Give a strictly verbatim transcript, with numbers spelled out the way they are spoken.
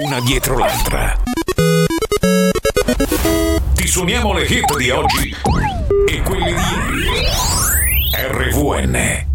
una dietro l'altra. Ti suoniamo le hit di oggi e quelli di ieri. R V N